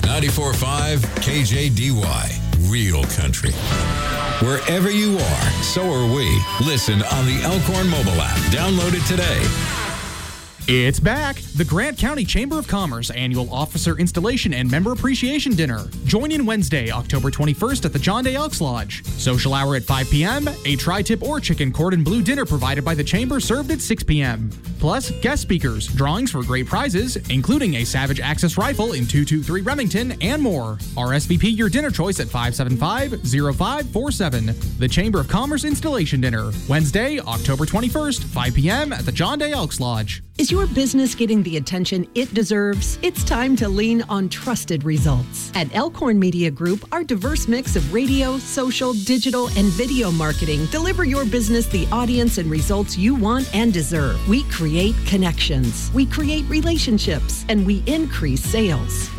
94.5 KJDY, Real Country. Wherever you are, so are we. Listen on the Elkhorn mobile app. Download it today. It's back! The Grant County Chamber of Commerce Annual Officer Installation and Member Appreciation Dinner. Join in Wednesday, October 21st at the John Day Elks Lodge. Social hour at 5 p.m., a tri-tip or chicken cordon bleu dinner provided by the Chamber served at 6 p.m. Plus, guest speakers, drawings for great prizes, including a Savage Access rifle in 223 Remington, and more. RSVP your dinner choice at 575-0547. The Chamber of Commerce Installation Dinner. Wednesday, October 21st, 5 p.m. at the John Day Elks Lodge. Is your business getting the attention it deserves? It's time to lean on trusted results. At Elkhorn Media Group, our diverse mix of radio, social, digital, and video marketing deliver your business the audience and results you want and deserve. We create connections, we create relationships, and we increase sales.